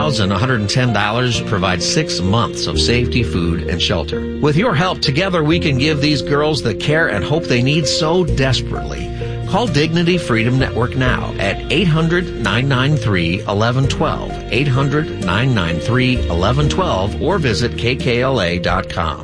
$1,110 provides 6 months of safety, food, and shelter. With your help, together we can give these girls the care and hope they need so desperately. Call Dignity Freedom Network now at 800-993-1112, 800-993-1112, or visit kkla.com.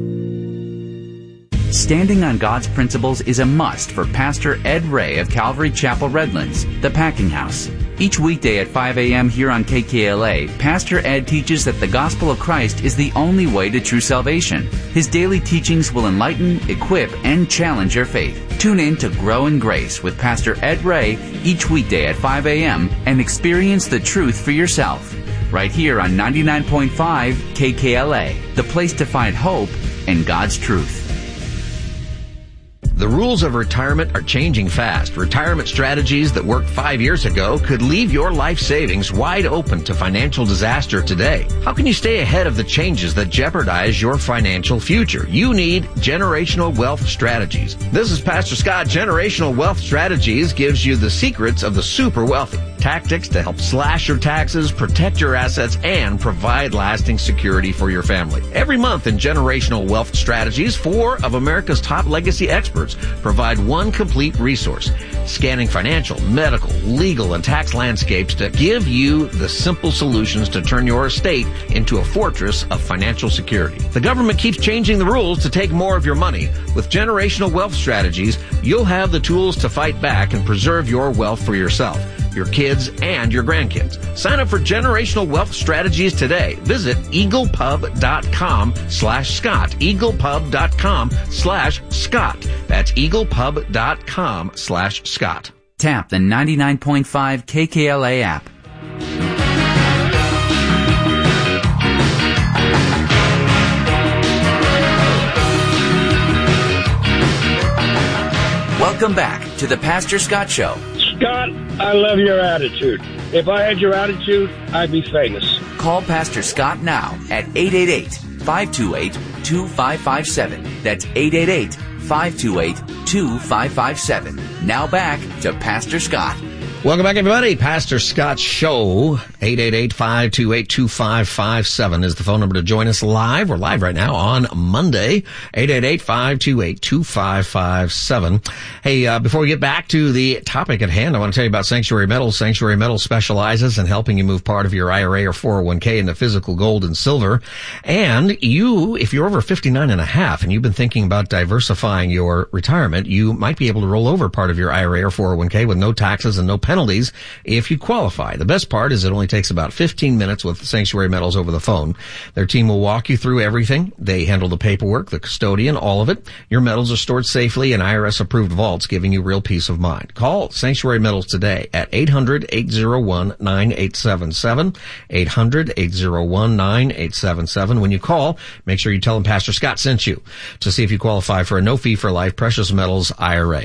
Standing on God's principles is a must for Pastor Ed Ray of Calvary Chapel Redlands, the Packing House. Each weekday at 5 a.m. here on KKLA, Pastor Ed teaches that the gospel of Christ is the only way to true salvation. His daily teachings will enlighten, equip, and challenge your faith. Tune in to Grow in Grace with Pastor Ed Ray each weekday at 5 a.m. and experience the truth for yourself. Right here on 99.5 KKLA, the place to find hope and God's truth. The rules of retirement are changing fast. Retirement strategies that worked 5 years ago could leave your life savings wide open to financial disaster today. How can you stay ahead of the changes that jeopardize your financial future? You need Generational Wealth Strategies. This is Pastor Scott. Generational Wealth Strategies gives you the secrets of the super wealthy. Tactics to help slash your taxes, protect your assets, and provide lasting security for your family. Every month in Generational Wealth Strategies, 4 of America's top legacy experts provide one complete resource, scanning financial, medical, legal, and tax landscapes to give you the simple solutions to turn your estate into a fortress of financial security. The government keeps changing the rules to take more of your money. With Generational Wealth Strategies, you'll have the tools to fight back and preserve your wealth for yourself, your kids, and your grandkids. Sign up for Generational Wealth Strategies today. Visit eaglepub.com/Scott. eaglepub.com/Scott. That's eaglepub.com/Scott. Tap the 99.5 KKLA app. Welcome back to the Pastor Scott Show. Scott, I love your attitude. If I had your attitude, I'd be famous. Call Pastor Scott now at 888-528-2557. That's 888-528-2557. Now back to Pastor Scott. Welcome back, everybody. Pastor Scott Show. 888-528-2557 is the phone number to join us live. We're live right now on Monday. 888-528-2557. Hey, before we get back to the topic at hand, I want to tell you about Sanctuary Metals. Sanctuary Metals specializes in helping you move part of your IRA or 401k into physical gold and silver. And you, if you're over 59 and a half and you've been thinking about diversifying your retirement, you might be able to roll over part of your IRA or 401k with no taxes and no penalties if you qualify. The best part is it only takes about 15 minutes with Sanctuary Metals over the phone. Their team will walk you through everything. They handle the paperwork, the custodian, all of it. Your metals are stored safely in IRS-approved vaults, giving you real peace of mind. Call Sanctuary Metals today at 800-801-9877, 800-801-9877. When you call, make sure you tell them Pastor Scott sent you to see if you qualify for a no-fee-for-life precious metals IRA.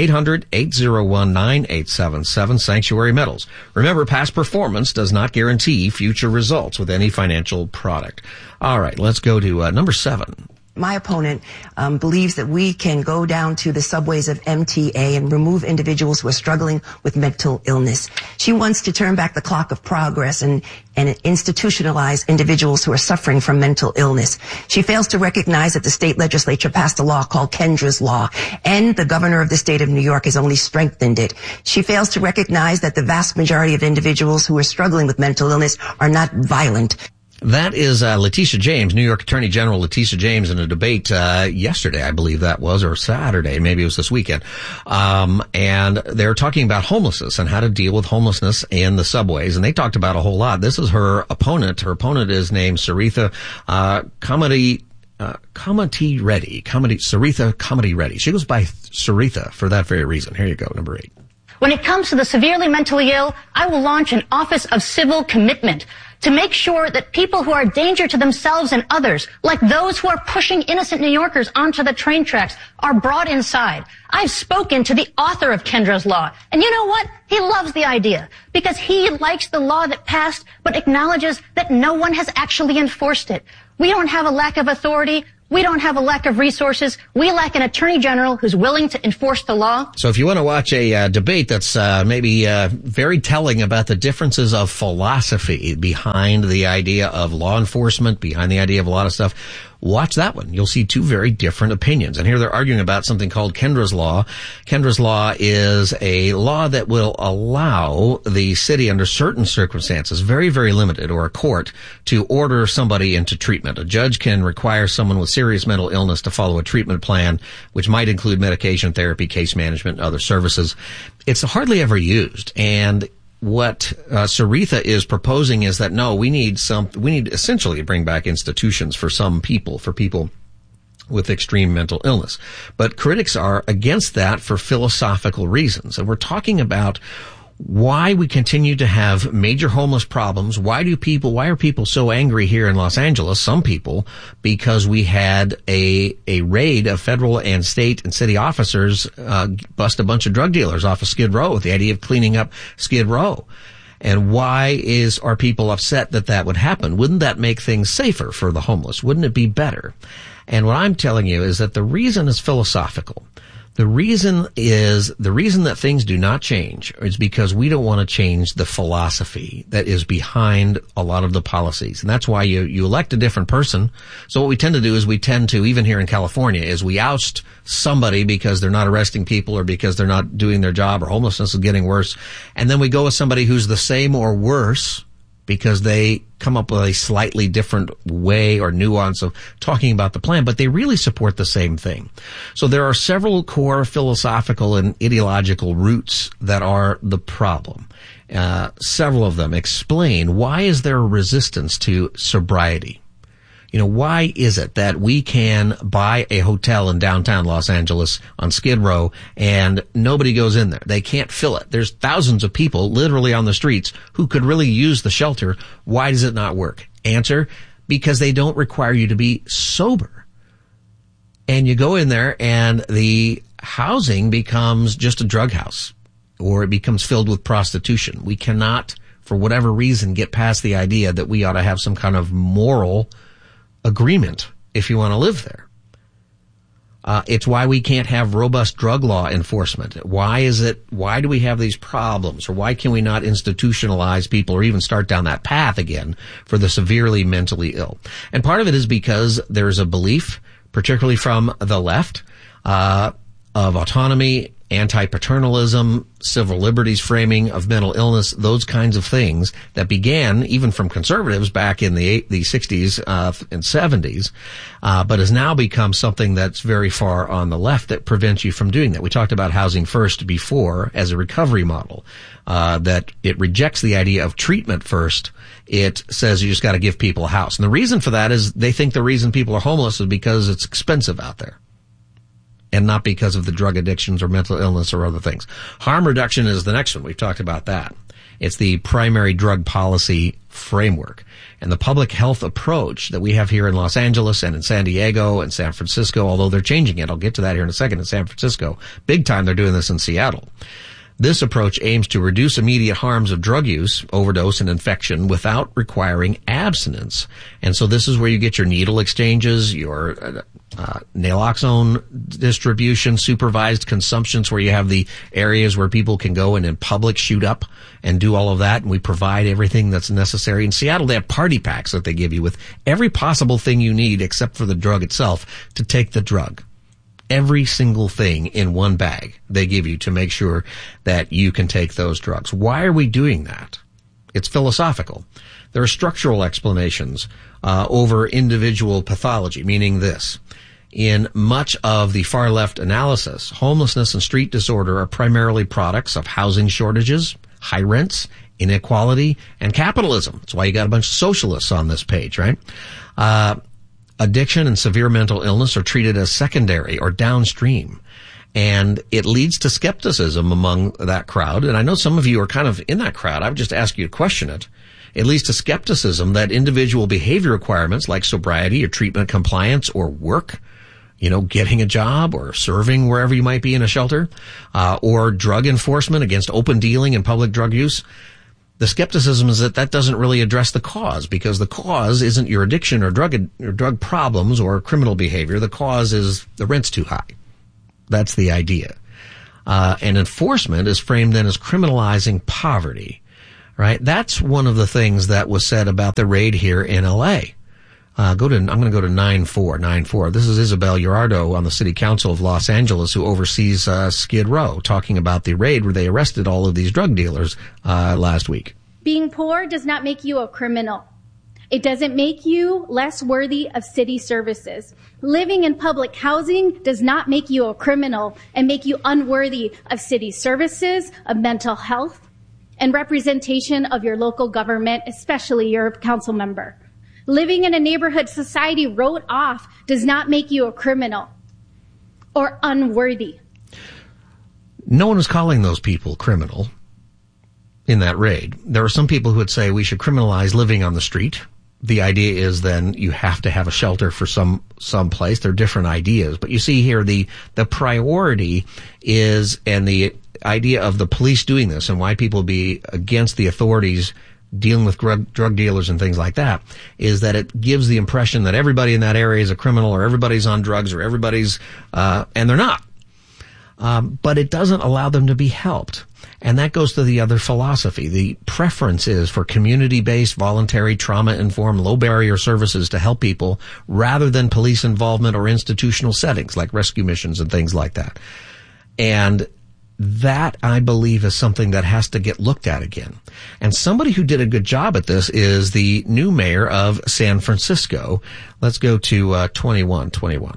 800-801-9877, Sanctuary Metals. Remember, past performance does not guarantee future results with any financial product. All right, let's go to number 7. My opponent believes that we can go down to the subways of MTA and remove individuals who are struggling with mental illness. She wants to turn back the clock of progress and institutionalize individuals who are suffering from mental illness. She fails to recognize that the state legislature passed a law called Kendra's Law, and the governor of the state of New York has only strengthened it. She fails to recognize that the vast majority of individuals who are struggling with mental illness are not violent. That is Letitia James, New York Attorney General Letitia James, in a debate yesterday, I believe that was, or Saturday, maybe it was this weekend. And they're talking about homelessness and how to deal with homelessness in the subways. And they talked about a whole lot. This is her opponent. Her opponent is named Saritha Comedy Reddy. Saritha Comedy Reddy. She goes by Saritha for that very reason. Here you go, number 8. When it comes to the severely mentally ill, I will launch an Office of Civil Commitment to make sure that people who are a danger to themselves and others, like those who are pushing innocent New Yorkers onto the train tracks, are brought inside. I've spoken to the author of Kendra's Law, and you know what? He loves the idea because he likes the law that passed but acknowledges that no one has actually enforced it. We don't have a lack of authority. We don't have a lack of resources. We lack an attorney general who's willing to enforce the law. So if you want to watch a debate that's maybe very telling about the differences of philosophy behind the idea of law enforcement, behind the idea of a lot of stuff, watch that one. You'll see two very different opinions. And here they're arguing about something called Kendra's Law. Kendra's Law is a law that will allow the city under certain circumstances, very, very limited, or a court, to order somebody into treatment. A judge can require someone with serious mental illness to follow a treatment plan, which might include medication, therapy, case management, and other services. It's hardly ever used. And what Sarita is proposing is that no, we need essentially to bring back institutions for some people, for people with extreme mental illness. But critics are against that for philosophical reasons. And we're talking about why we continue to have major homeless problems. Why are people so angry here in Los Angeles? Some people, because we had a raid of federal and state and city officers, bust a bunch of drug dealers off of Skid Row with the idea of cleaning up Skid Row. And why are people upset that would happen? Wouldn't that make things safer for the homeless? Wouldn't it be better? And what I'm telling you is that the reason is philosophical. The reason that things do not change is because we don't want to change the philosophy that is behind a lot of the policies. And that's why you elect a different person. So what we tend to do is even here in California, is we oust somebody because they're not arresting people or because they're not doing their job or homelessness is getting worse. And then we go with somebody who's the same or worse because they come up with a slightly different way or nuance of talking about the plan, but they really support the same thing. So there are several core philosophical and ideological roots that are the problem. Several of them explain why is there a resistance to sobriety. Why is it that we can buy a hotel in downtown Los Angeles on Skid Row and nobody goes in there? They can't fill it. There's thousands of people literally on the streets who could really use the shelter. Why does it not work? Answer, because they don't require you to be sober. And you go in there and the housing becomes just a drug house, or it becomes filled with prostitution. We cannot, for whatever reason, get past the idea that we ought to have some kind of moral agreement if you want to live there. It's why we can't have robust drug law enforcement. Why do we have these problems? Or why can we not institutionalize people or even start down that path again for the severely mentally ill? And part of it is because there's a belief, particularly from the left, of autonomy, anti-paternalism, civil liberties framing of mental illness, those kinds of things that began even from conservatives back in the 60s and 70s, but has now become something that's very far on the left that prevents you from doing that. We talked about Housing First before as a recovery model, that it rejects the idea of treatment first. It says you just got to give people a house. And the reason for that is they think the reason people are homeless is because it's expensive out there, and not because of the drug addictions or mental illness or other things. Harm reduction is the next one. We've talked about that. It's the primary drug policy framework. And the public health approach that we have here in Los Angeles and in San Diego and San Francisco, although they're changing it. I'll get to that here in a second in San Francisco. Big time they're doing this in Seattle. This approach aims to reduce immediate harms of drug use, overdose, and infection without requiring abstinence. And so this is where you get your needle exchanges, your naloxone distribution, supervised consumptions, where you have the areas where people can go and in public shoot up and do all of that. And we provide everything that's necessary. In Seattle, they have party packs that they give you with every possible thing you need except for the drug itself to take the drug. Every single thing in one bag they give you to make sure that you can take those drugs. Why are we doing that? It's philosophical. There are structural explanations over individual pathology, meaning this. In much of the far left analysis, homelessness and street disorder are primarily products of housing shortages, high rents, inequality, and capitalism. That's why you got a bunch of socialists on this page, right? Addiction and severe mental illness are treated as secondary or downstream. And it leads to skepticism among that crowd. And I know some of you are kind of in that crowd. I would just ask you to question it. It leads to skepticism that individual behavior requirements like sobriety or treatment compliance or work, getting a job or serving wherever you might be in a shelter, or drug enforcement against open dealing and public drug use, The skepticism is that doesn't really address the cause, because the cause isn't your addiction or drug problems or criminal behavior. The cause is the rent's too high. That's the idea. And enforcement is framed then as criminalizing poverty, right? That's one of the things that was said about the raid here in LA. I'm going to go to 9494. This is Isabel Urardo on the City Council of Los Angeles, who oversees Skid Row, talking about the raid where they arrested all of these drug dealers last week. Being poor does not make you a criminal. It doesn't make you less worthy of city services. Living in public housing does not make you a criminal and make you unworthy of city services, of mental health, and representation of your local government, especially your council member. Living in a neighborhood society wrote off does not make you a criminal or unworthy. No one is calling those people criminal in that raid. There are some people who would say we should criminalize living on the street. The idea is then you have to have a shelter for some place. They're different ideas. But you see here the priority is, and the idea of the police doing this and why people be against the authorities dealing with drug dealers and things like that, is that it gives the impression that everybody in that area is a criminal, or everybody's on drugs, or everybody's, and they're not. But it doesn't allow them to be helped. And that goes to the other philosophy. The preference is for community-based, voluntary, trauma-informed, low-barrier services to help people, rather than police involvement or institutional settings like rescue missions and things like that. And that, I believe, is something that has to get looked at again. And somebody who did a good job at this is the new mayor of San Francisco. Let's go to 2121.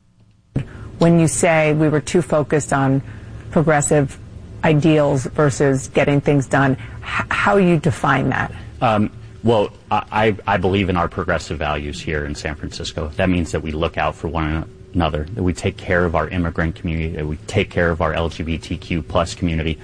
When you say we were too focused on progressive ideals versus getting things done, how you define that? Well, I believe in our progressive values here in San Francisco. That means that we look out for one another, that we take care of our immigrant community, that we take care of our LGBTQ plus community.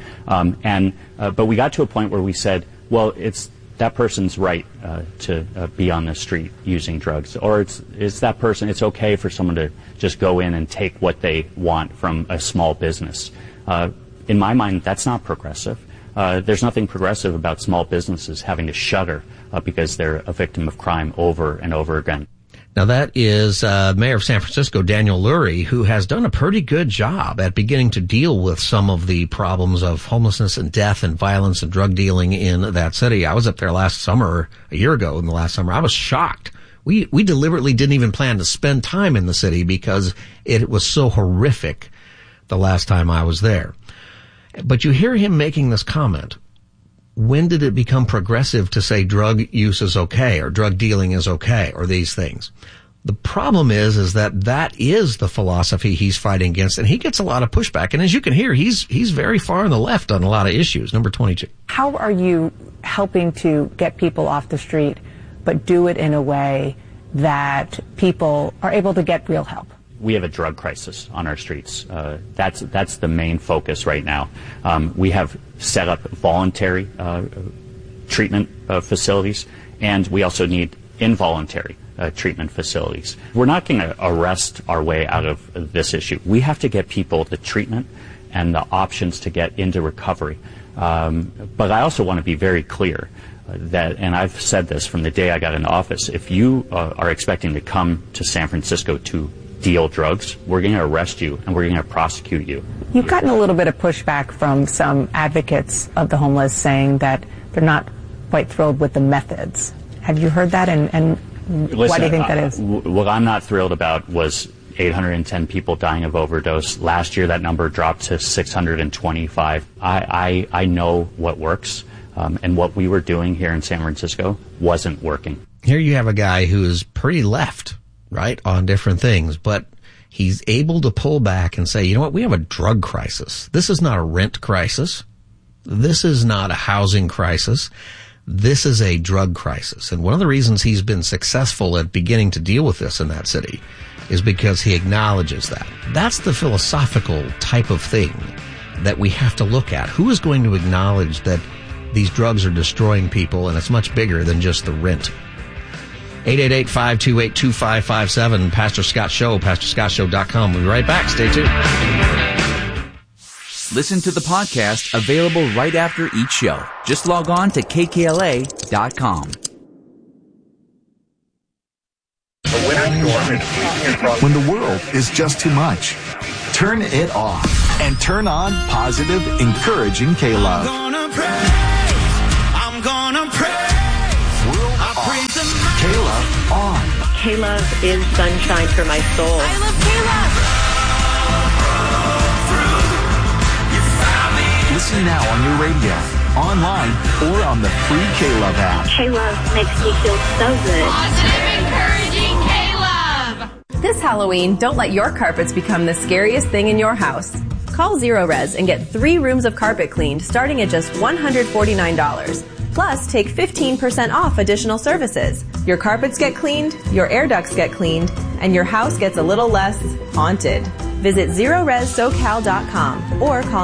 But we got to a point where we said, well, it's that person's right to be on the street using drugs, or it's that person, it's okay for someone to just go in and take what they want from a small business. In my mind, that's not progressive. There's nothing progressive about small businesses having to shutter because they're a victim of crime over and over again. Now, that is Mayor of San Francisco, Daniel Lurie, who has done a pretty good job at beginning to deal with some of the problems of homelessness and death and violence and drug dealing in that city. I was up there last summer, a year ago in the last summer. I was shocked. We deliberately didn't even plan to spend time in the city because it was so horrific the last time I was there. But you hear him making this comment. When did it become progressive to say drug use is okay, or drug dealing is okay, or these things? The problem is that is the philosophy he's fighting against, and he gets a lot of pushback. And as you can hear, he's very far on the left on a lot of issues. Number 22. How are you helping to get people off the street, but do it in a way that people are able to get real help? We have a drug crisis on our streets. That's the main focus right now. We have set up voluntary treatment facilities, and we also need involuntary treatment facilities. We're not going to arrest our way out of this issue. We have to get people the treatment and the options to get into recovery. But I also want to be very clear that, and I've said this from the day I got into office, if you are expecting to come to San Francisco to deal drugs, we're going to arrest you and we're going to prosecute you. You've gotten a little bit of pushback from some advocates of the homeless saying that they're not quite thrilled with the methods. Have you heard that, and Listen, why do you think that is? What I'm not thrilled about was 810 people dying of overdose. Last year that number dropped to 625. I know what works, and what we were doing here in San Francisco wasn't working. Here you have a guy who is pretty left, right, on different things, but he's able to pull back and say, you know what, we have a drug crisis. This is not a rent crisis. This is not a housing crisis. This is a drug crisis. And one of the reasons he's been successful at beginning to deal with this in that city is because he acknowledges that. That's the philosophical type of thing that we have to look at. Who is going to acknowledge that these drugs are destroying people, and it's much bigger than just the rent? 888-528-2557, Pastor Scott Show, PastorScottShow.com. We'll be right back. Stay tuned. Listen to the podcast available right after each show. Just log on to kkla.com. When the world is just too much, turn it off and turn on positive, encouraging K-Love. I'm gonna pray. World off. K-Love on. K-Love is sunshine for my soul. I love K-Love. Listen now on your radio, online, or on the free K-Love app. K-Love makes me feel so good. Positive, encouraging K-Love. This Halloween, don't let your carpets become the scariest thing in your house. Call Zero Res and get 3 rooms of carpet cleaned starting at just $149. Plus, take 15% off additional services. Your carpets get cleaned, your air ducts get cleaned, and your house gets a little less haunted. Visit ZeroResSoCal.com or call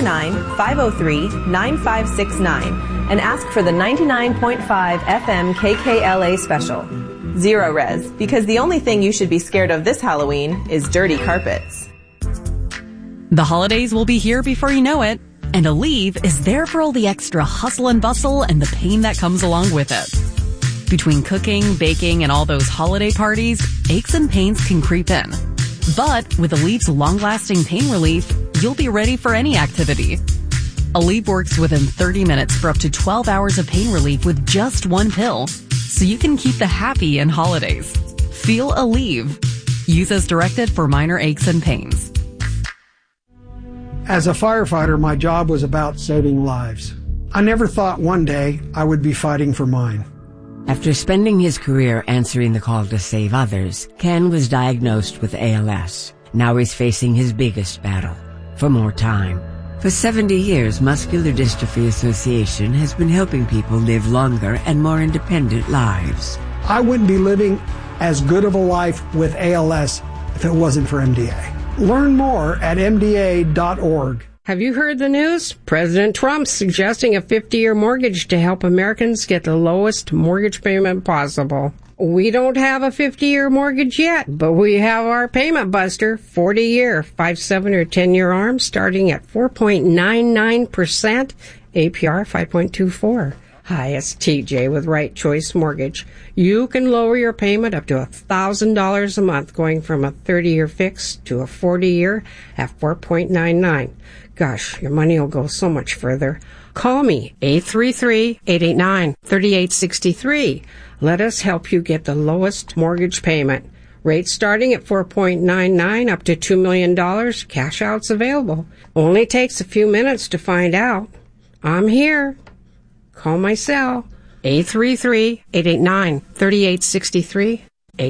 949-503-9569 and ask for the 99.5 FM KKLA special. Zero Res, because the only thing you should be scared of this Halloween is dirty carpets. The holidays will be here before you know it, and Aleve is there for all the extra hustle and bustle and the pain that comes along with it. Between cooking, baking, and all those holiday parties, aches and pains can creep in. But with Aleve's long-lasting pain relief, you'll be ready for any activity. Aleve works within 30 minutes for up to 12 hours of pain relief with just one pill, so you can keep the happy in holidays. Feel Aleve. Use as directed for minor aches and pains. As a firefighter, my job was about saving lives. I never thought one day I would be fighting for mine. After spending his career answering the call to save others, Ken was diagnosed with ALS. Now he's facing his biggest battle, for more time. For 70 years, Muscular Dystrophy Association has been helping people live longer and more independent lives. I wouldn't be living as good of a life with ALS if it wasn't for MDA. Learn more at MDA.org. Have you heard the news? President Trump's suggesting a 50-year mortgage to help Americans get the lowest mortgage payment possible. We don't have a 50-year mortgage yet, but we have our payment buster, 40-year, 5, 7, or 10-year ARM, starting at 4.99%, APR 5.24. Hi, it's TJ with Right Choice Mortgage. You can lower your payment up to $1,000 a month, going from a 30-year fix to a 40-year at 4.99. Gosh, your money will go so much further. Call me, 833-889-3863. Let us help you get the lowest mortgage payment. Rates starting at 4.99 up to $2 million. Cash outs available. Only takes a few minutes to find out. I'm here. Call my cell, 833-889-3863,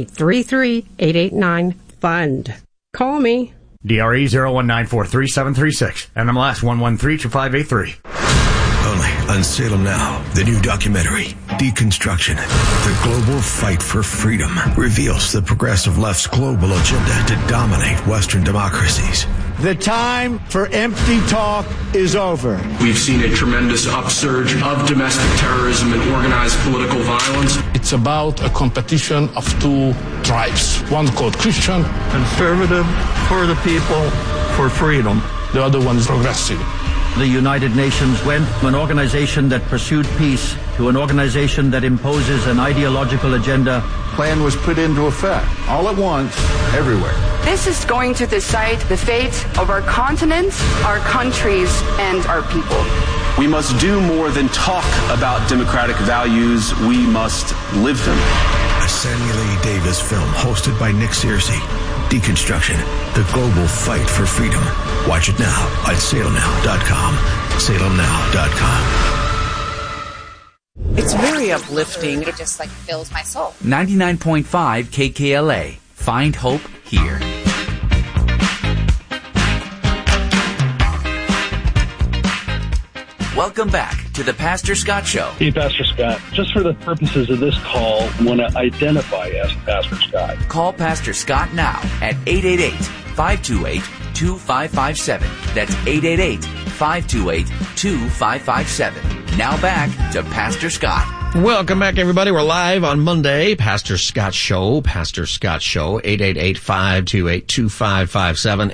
833-889-FUND. Call me. DRE 01943736, NMLS 1132583. Only on Salem Now, the new documentary, Deconstruction, the global fight for freedom, reveals the progressive left's global agenda to dominate Western democracies. The time for empty talk is over. We've seen a tremendous upsurge of domestic terrorism and organized political violence. It's about a competition of two tribes. One called Christian. Conservative, for the people, for freedom. The other one is progressive. The United Nations went from an organization that pursued peace to an organization that imposes an ideological agenda. Plan was put into effect, all at once, everywhere. This is going to decide the fate of our continent, our countries, and our people. We must do more than talk about democratic values. We must live them. A Samuel A. Davis film hosted by Nick Searcy. Deconstruction, the global fight for freedom. Watch it now at salemnow.com. salemnow.com. It's very uplifting. It just fills my soul. 99.5 KKLA. Find hope here. Welcome back to the Pastor Scott Show. Hey, Pastor Scott. Just for the purposes of this call, I want to identify as Pastor Scott. Call Pastor Scott now at 888-528-2557. That's 888-528-2557. Now back to Pastor Scott. Welcome back, everybody. We're live on Monday. Pastor Scott Show. 888-528-2557.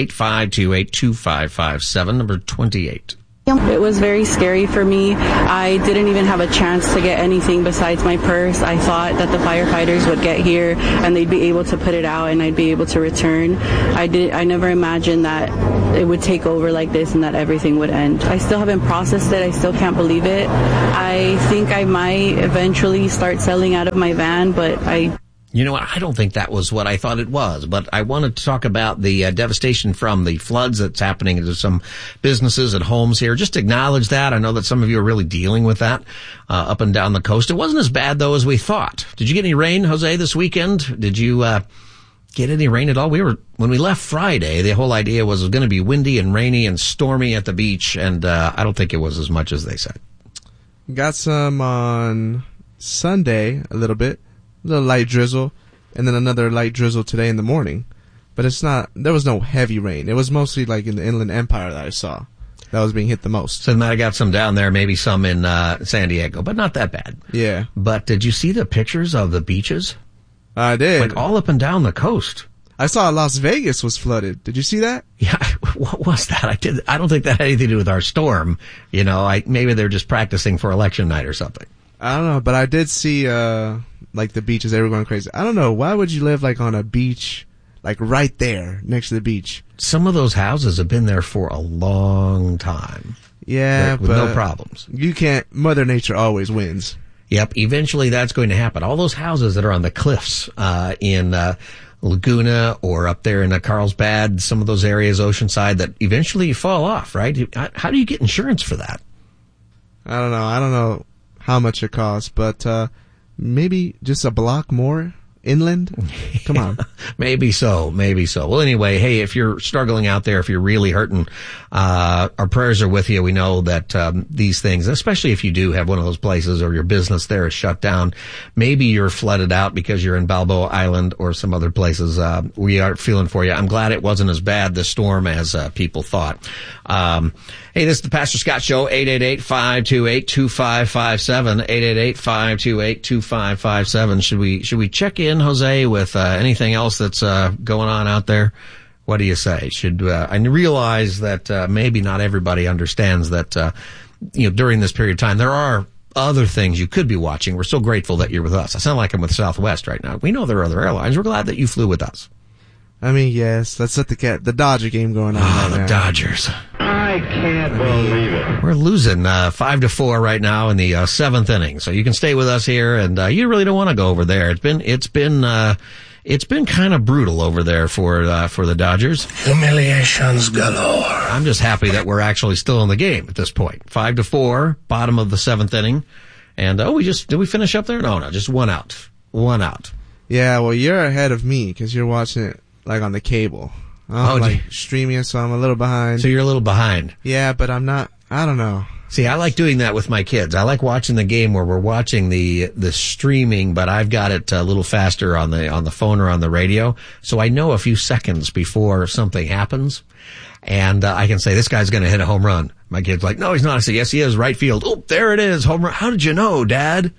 888-528-2557. Number 28. It was very scary for me. I didn't even have a chance to get anything besides my purse. I thought that the firefighters would get here and they'd be able to put it out and I'd be able to return. I never imagined that it would take over like this and that everything would end. I still haven't processed it. I still can't believe it. I think I might eventually start selling out of my van, but You know what? I don't think that was what I thought it was, but I wanted to talk about the devastation from the floods that's happening to some businesses and homes here. Just acknowledge that. I know that some of you are really dealing with that up and down the coast. It wasn't as bad, though, as we thought. Did you get any rain, Jose, this weekend? Did you get any rain at all? When we left Friday, the whole idea was it was going to be windy and rainy and stormy at the beach, and I don't think it was as much as they said. Got some on Sunday, a little bit. A little light drizzle, and then another light drizzle today in the morning. But there was no heavy rain. It was mostly like in the Inland Empire that I saw. That was being hit the most. So they might have got some down there, maybe some in San Diego, but not that bad. Yeah. But did you see the pictures of the beaches? I did. Like all up and down the coast. I saw Las Vegas was flooded. Did you see that? Yeah. What was that? I don't think that had anything to do with our storm. You know, maybe they're just practicing for election night or something. I don't know, but I did see, like the beaches, they were going crazy. I don't know. Why would you live like on a beach, like right there next to the beach? Some of those houses have been there for a long time. Yeah, with no problems. You can't, Mother Nature always wins. Yep. Eventually that's going to happen. All those houses that are on the cliffs, in, Laguna or up there in Carlsbad, some of those areas, Oceanside, that eventually you fall off, right? How do you get insurance for that? I don't know. I don't know how much it costs, but, maybe just a block more inland? Come on. Maybe so. Well, anyway, hey, if you're struggling out there, if you're really hurting, our prayers are with you. We know that these things, especially if you do have one of those places or your business there is shut down, maybe you're flooded out because you're in Balboa Island or some other places. We are feeling for you. I'm glad it wasn't as bad this storm as people thought. Hey, this is the Pastor Scott Show, 888-528-2557, 888-528-2557. Should we check in, Jose, with anything else that's going on out there? What do you say? I realize that maybe not everybody understands that during this period of time there are other things you could be watching. We're so grateful that you're with us. I sound like I'm with Southwest right now. We know there are other airlines. We're glad that you flew with us. I mean, yes, let's let the Dodger game going on right now. The Dodgers. I can't believe it. We're losing 5-4 right now in the seventh inning. So you can stay with us here, and you really don't want to go over there. It's been kind of brutal over there for the Dodgers. Humiliations galore. I'm just happy that we're actually still in the game at this point. 5-4, bottom of the seventh inning, and did we finish up there? No, just one out. Yeah, well, you're ahead of me because you're watching it like on the cable. I'm streaming it, so I'm a little behind. So you're a little behind. Yeah, but I'm not. I don't know. See, I like doing that with my kids. I like watching the game where we're watching the streaming, but I've got it a little faster on the phone or on the radio, so I know a few seconds before something happens, and I can say this guy's going to hit a home run. My kid's like, no, he's not. I say, yes, he is. Right field. Oh, there it is, home run. How did you know, Dad?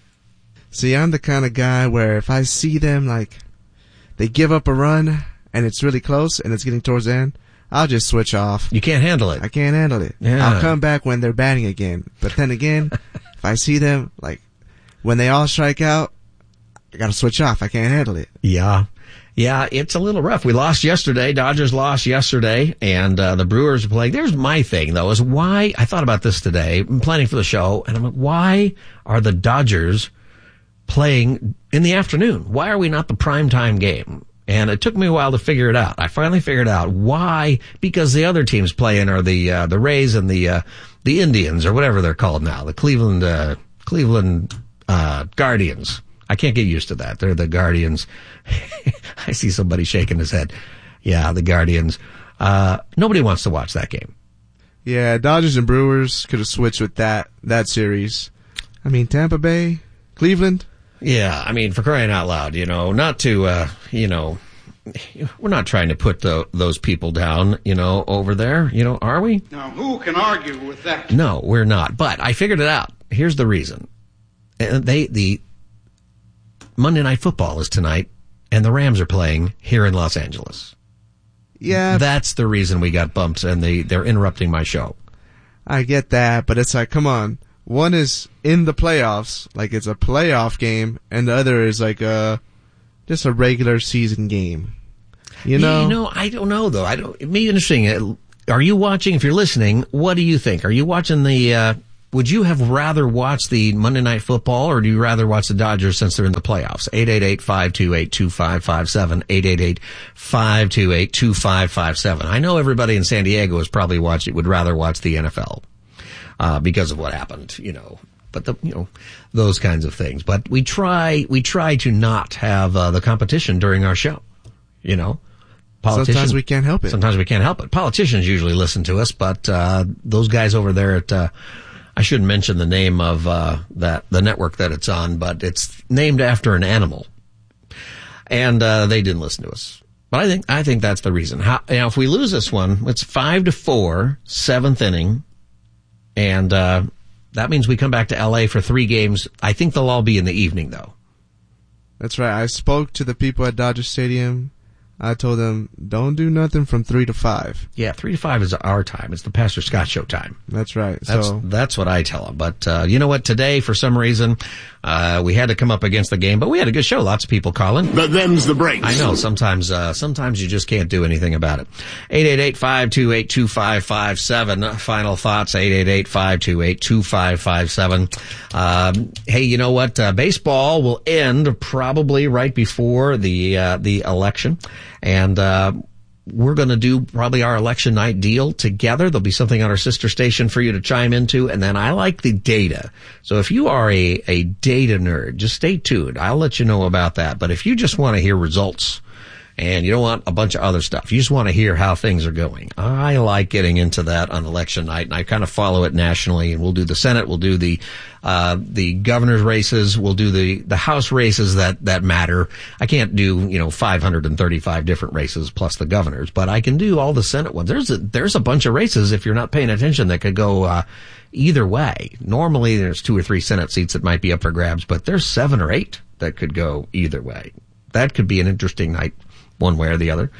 See, I'm the kind of guy where if I see them like they give up a run and it's really close and it's getting towards the end, I'll just switch off. You can't handle it. I can't handle it. Yeah. I'll come back when they're batting again. But then again, if I see them, like, when they all strike out, I gotta switch off. I can't handle it. Yeah. Yeah, it's a little rough. We lost yesterday. Dodgers lost yesterday, and the Brewers are playing. There's my thing, though, is why, I thought about this today, I'm planning for the show, and I'm like, why are the Dodgers playing in the afternoon? Why are we not the primetime game? And it took me a while to figure it out. I finally figured out why, because the other teams playing are the Rays and the Indians, or whatever they're called now, the Cleveland Guardians. I can't get used to that. They're the Guardians. I see somebody shaking his head. Yeah, the Guardians. Nobody wants to watch that game. Yeah, Dodgers and Brewers could have switched with that series. I mean, Tampa Bay, Cleveland. Yeah, I mean, for crying out loud, not to, we're not trying to put those people down, over there, are we? Now, who can argue with that? No, we're not. But I figured it out. Here's the reason. And the Monday Night Football is tonight, and the Rams are playing here in Los Angeles. Yeah. That's the reason we got bumped, and they're interrupting my show. I get that, but it's like, come on. One is in the playoffs, like it's a playoff game, and the other is like just a regular season game. You know? I don't know, though. It'd be interesting. Are you watching? If you're listening, what do you think? Are you watching would you have rather watched the Monday Night Football, or do you rather watch the Dodgers since they're in the playoffs? 888-528-2557. 888-528-2557. I know everybody in San Diego would rather watch the NFL, because of what happened, but those kinds of things. But we try to not have, the competition during our show, Sometimes we can't help it. Sometimes we can't help it. Politicians usually listen to us, but, those guys over there at, I shouldn't mention the name of the network that it's on, but it's named after an animal, and they didn't listen to us. But I think that's the reason. If we lose this one, it's 5-4, 7th inning, and that means we come back to LA for 3 games. I think they'll all be in the evening, though. That's right. I spoke to the people at Dodger Stadium. I told them, don't do nothing from 3 to 5. Yeah, 3 to 5 is our time. It's the Pastor Scott Show time. That's right. That's what I tell them. But, you know what? Today, for some reason, we had to come up against the game, but we had a good show. Lots of people calling. But them's the breaks. I know. Sometimes you just can't do anything about it. 888-528-2557. Final thoughts, 888-528-2557. Hey, you know what? Baseball will end probably right before the election. And, we're going to do probably our election night deal together. There'll be something on our sister station for you to chime into. And then I like the data. So if you are a data nerd, just stay tuned. I'll let you know about that. But if you just want to hear results and you don't want a bunch of other stuff, you just want to hear how things are going, I like getting into that on election night. And I kind of follow it nationally. And we'll do the Senate. We'll do the governor's races. We'll do the House races that matter. I can't do, 535 different races plus the governors, but I can do all the Senate ones. There's a bunch of races, if you're not paying attention, that could go, either way. Normally there's 2 or 3 Senate seats that might be up for grabs, but there's 7 or 8 that could go either way. That could be an interesting night, one way or the other.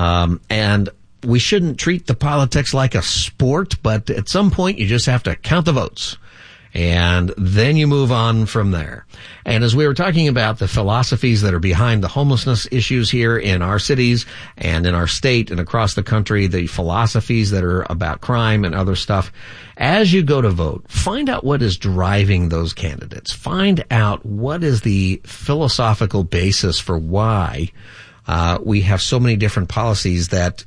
And we shouldn't treat the politics like a sport, but at some point you just have to count the votes. And then you move on from there. And as we were talking about the philosophies that are behind the homelessness issues here in our cities and in our state and across the country, the philosophies that are about crime and other stuff, as you go to vote, find out what is driving those candidates. Find out what is the philosophical basis for why we have so many different policies that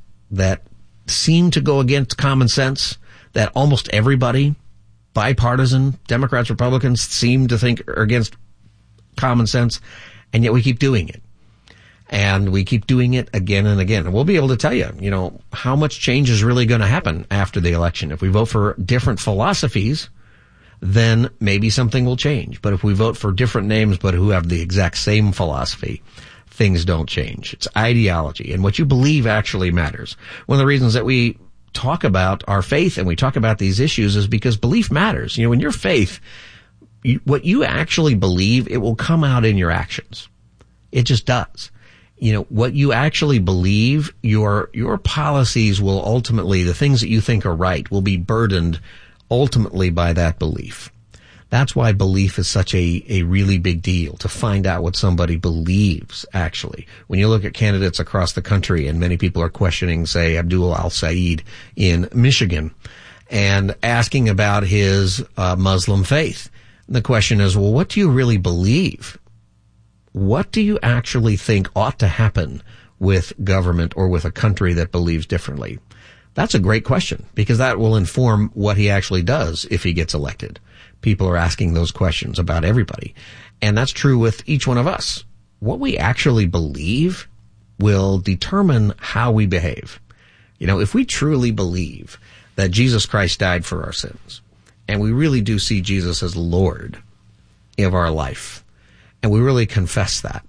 seem to go against common sense, that almost everybody, bipartisan, Democrats, Republicans, seem to think are against common sense, and yet we keep doing it. And we keep doing it again and again. And we'll be able to tell you, how much change is really going to happen after the election. If we vote for different philosophies, then maybe something will change. But if we vote for different names but who have the exact same philosophy, things don't change. It's ideology. And what you believe actually matters. One of the reasons that we talk about our faith and we talk about these issues is because belief matters. In your faith, what you actually believe, it will come out in your actions. It just does. What you actually believe, your policies will ultimately, the things that you think are right, will be burdened ultimately by that belief. That's why belief is such a really big deal, to find out what somebody believes, actually. When you look at candidates across the country, and many people are questioning, say, Abdul al-Said in Michigan, and asking about his Muslim faith. And the question is, well, what do you really believe? What do you actually think ought to happen with government or with a country that believes differently? That's a great question, because that will inform what he actually does if he gets elected. People are asking those questions about everybody. And that's true with each one of us. What we actually believe will determine how we behave. If we truly believe that Jesus Christ died for our sins, and we really do see Jesus as Lord of our life, and we really confess that,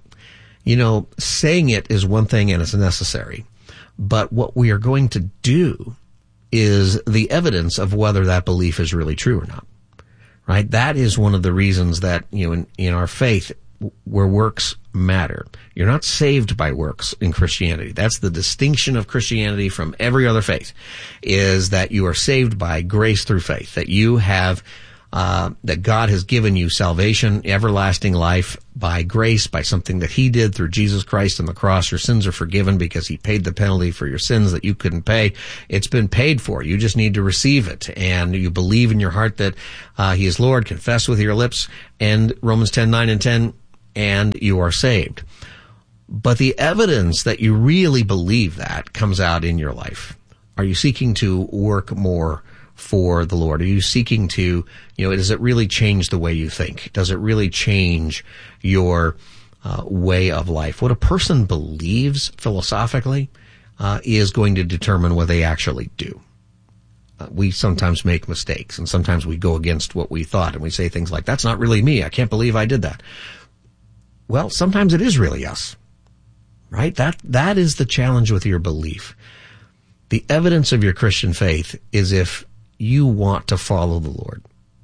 saying it is one thing and it's necessary. But what we are going to do is the evidence of whether that belief is really true or not. right? That is one of the reasons that, in our faith, where works matter. You're not saved by works in Christianity. That's the distinction of Christianity from every other faith, is that you are saved by grace through faith, that you have, that God has given you salvation, everlasting life by grace, by something that He did through Jesus Christ on the cross. Your sins are forgiven because He paid the penalty for your sins that you couldn't pay. It's been paid for. You just need to receive it. And you believe in your heart that He is Lord, confess with your lips, and Romans 10:9 and 10, and you are saved. But the evidence that you really believe that comes out in your life. Are you seeking to work more for the Lord? Are you seeking to, does it really change the way you think? Does it really change your way of life? What a person believes philosophically is going to determine what they actually do. We sometimes make mistakes, and sometimes we go against what we thought, and we say things like, that's not really me. I can't believe I did that. Well, sometimes it is really us, right? That is the challenge with your belief. The evidence of your Christian faith is if you want to follow the Lord,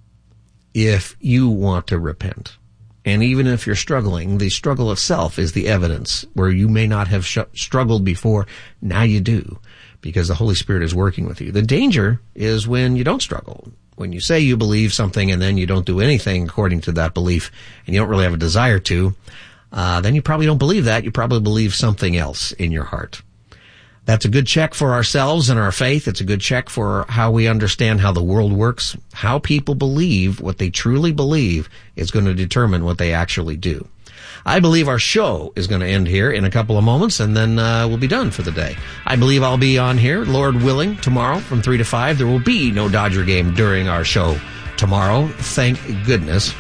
if you want to repent. And even if you're struggling, the struggle itself is the evidence where you may not have struggled before. Now you do, because the Holy Spirit is working with you. The danger is when you don't struggle. When you say you believe something and then you don't do anything according to that belief, and you don't really have a desire to, then you probably don't believe that. You probably believe something else in your heart. That's a good check for ourselves and our faith. It's a good check for how we understand how the world works. How people believe what they truly believe is going to determine what they actually do. I believe our show is going to end here in a couple of moments, and then we'll be done for the day. I believe I'll be on here, Lord willing, tomorrow from 3 to 5. There will be no Dodger game during our show tomorrow. Thank goodness.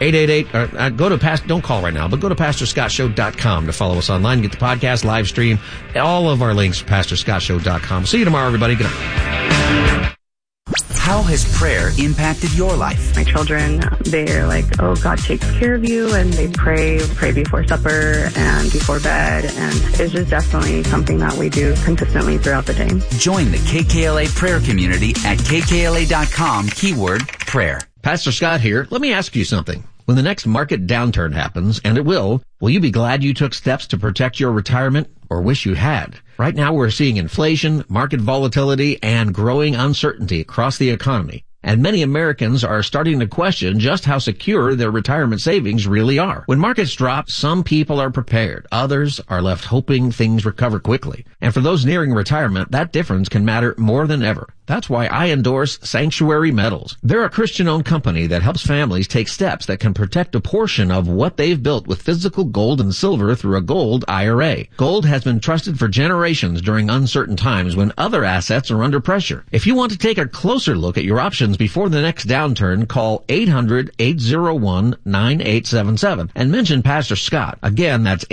888, don't call right now, but go to PastorScottShow.com to follow us online, get the podcast, live stream, all of our links, PastorScottShow.com. See you tomorrow, everybody. Good night. How has prayer impacted your life? My children, they're like, oh, God takes care of you, and they pray before supper and before bed, and it's just definitely something that we do consistently throughout the day. Join the KKLA prayer community at kkla.com, keyword prayer. Pastor Scott here. Let me ask you something. When the next market downturn happens, and it will you be glad you took steps to protect your retirement, or wish you had? Right now we're seeing inflation, market volatility, and growing uncertainty across the economy. And many Americans are starting to question just how secure their retirement savings really are. When markets drop, some people are prepared. Others are left hoping things recover quickly. And for those nearing retirement, that difference can matter more than ever. That's why I endorse Sanctuary Metals. They're a Christian-owned company that helps families take steps that can protect a portion of what they've built with physical gold and silver through a gold IRA. Gold has been trusted for generations during uncertain times when other assets are under pressure. If you want to take a closer look at your options before the next downturn, call 800-801-9877 and mention Pastor Scott. Again, that's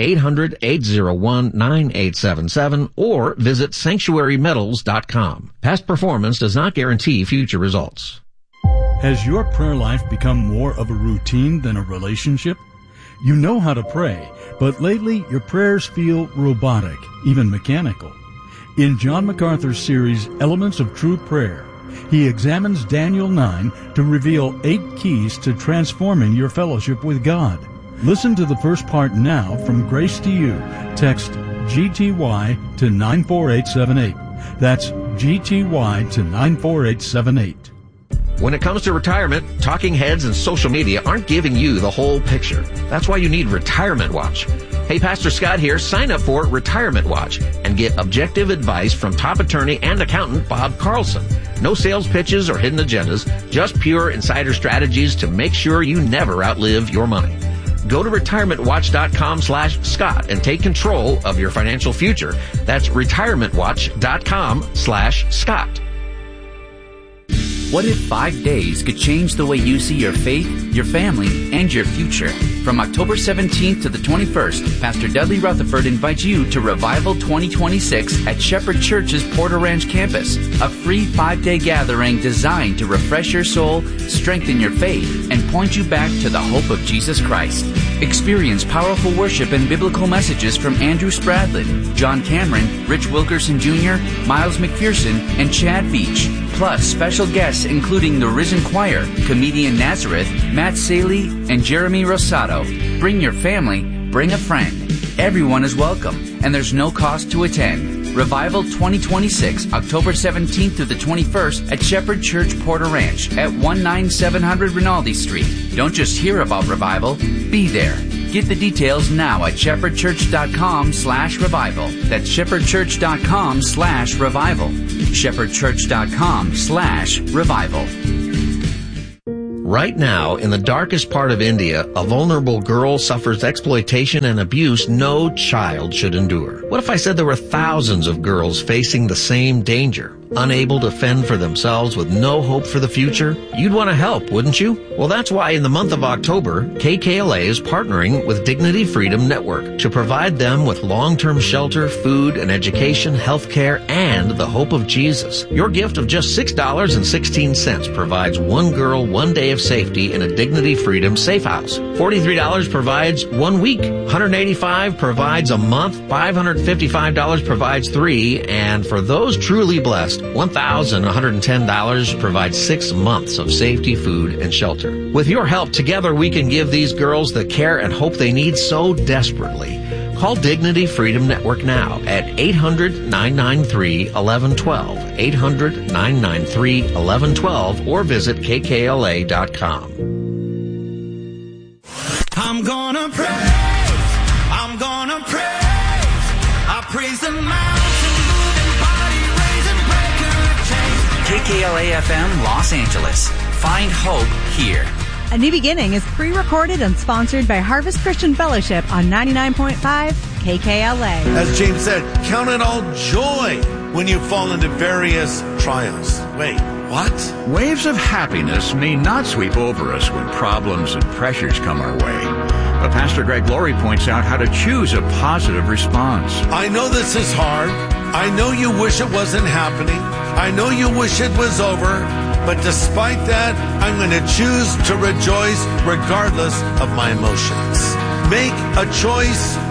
800-801-9877 or visit sanctuarymetals.com. Past performance does not guarantee future results. Has your prayer life become more of a routine than a relationship? You know how to pray, but lately your prayers feel robotic, even mechanical. In John MacArthur's series, Elements of True Prayer, he examines Daniel 9 to reveal 8 keys to transforming your fellowship with God. Listen to the first part now from Grace to You. Text GTY to 94878. That's GTY to 94878. When it comes to retirement, talking heads and social media aren't giving you the whole picture. That's why you need Retirement Watch. Hey, Pastor Scott here. Sign up for Retirement Watch and get objective advice from top attorney and accountant Bob Carlson. No sales pitches or hidden agendas, just pure insider strategies to make sure you never outlive your money. Go to retirementwatch.com/Scott and take control of your financial future. That's retirementwatch.com/Scott. What if 5 days could change the way you see your faith, your family, and your future? From October 17th to the 21st, Pastor Dudley Rutherford invites you to Revival 2026 at Shepherd Church's Porter Ranch campus, a free 5-day gathering designed to refresh your soul, strengthen your faith, and point you back to the hope of Jesus Christ. Experience powerful worship and biblical messages from Andrew Spradlin, John Cameron, Rich Wilkerson Jr., Miles McPherson, and Chad Veach. Plus, special guests including the Risen Choir, comedian Nazareth, Matt Saley, and Jeremy Rosado. Bring your family, bring a friend. Everyone is welcome, and there's no cost to attend. Revival 2026, October 17th through the 21st at Shepherd Church Porter Ranch at 19700 Rinaldi Street. Don't just hear about Revival, be there. Get the details now at shepherdchurch.com/revival. That's shepherdchurch.com/revival. shepherdchurch.com/revival. Right now, in the darkest part of India, a vulnerable girl suffers exploitation and abuse no child should endure. What if I said there were thousands of girls facing the same danger, unable to fend for themselves with no hope for the future? You'd want to help, wouldn't you? Well, that's why in the month of October, KKLA is partnering with Dignity Freedom Network to provide them with long-term shelter, food and education, health care, and the hope of Jesus. Your gift of just $6.16 provides one girl 1 day of safety in a Dignity Freedom safe house. $43 provides 1 week. $185 provides a month. $555 provides 3. And for those truly blessed, $1,110 provides 6 months of safety, food, and shelter. With your help, together we can give these girls the care and hope they need so desperately. Call Dignity Freedom Network now at 800-993-1112, 800-993-1112, or visit kkla.com. I'm gonna praise, I'm gonna praise, I praise the mountain, moving body, raising breaker of chains. KKLA FM Los Angeles. Find hope here. A New Beginning is pre-recorded and sponsored by Harvest Christian Fellowship on 99.5 KKLA. As James said, count it all joy when you fall into various trials. Wait, what? Waves of happiness may not sweep over us when problems and pressures come our way. But Pastor Greg Laurie points out how to choose a positive response. I know this is hard. I know you wish it wasn't happening. I know you wish it was over. But despite that, I'm going to choose to rejoice regardless of my emotions. Make a choice